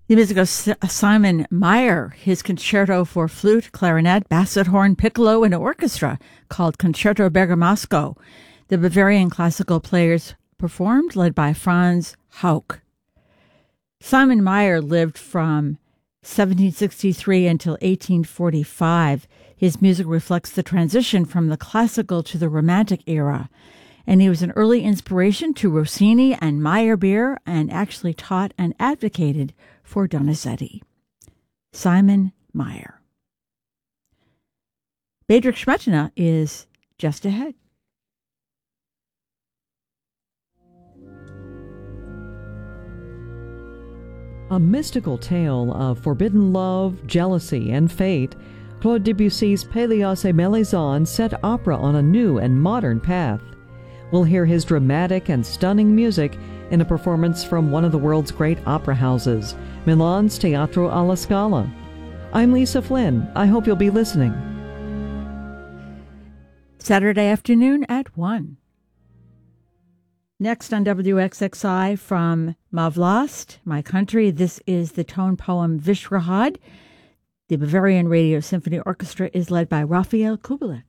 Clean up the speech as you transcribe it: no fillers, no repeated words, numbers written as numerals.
The music of Simon Mayr, his concerto for flute, clarinet, basset horn, piccolo, and orchestra called Concerto Bergamasco. The Bavarian classical players performed, led by Franz Hauck. Simon Mayr lived from 1763 until 1845. His music reflects the transition from the classical to the Romantic era, and he was an early inspiration to Rossini and Meyerbeer, and actually taught and advocated for Donizetti. Simon Mayr. Bedřich Smetana is just ahead. A mystical tale of forbidden love, jealousy, and fate, Claude Debussy's Pélias et Mélisande set opera on a new and modern path. We'll hear his dramatic and stunning music in a performance from one of the world's great opera houses, Milan's Teatro alla Scala. I'm Lisa Flynn. I hope you'll be listening. Saturday afternoon at 1. Next on WXXI from Mavlast, My Country, this is the tone poem Vishrahad. The Bavarian Radio Symphony Orchestra is led by Raphael Kubelik.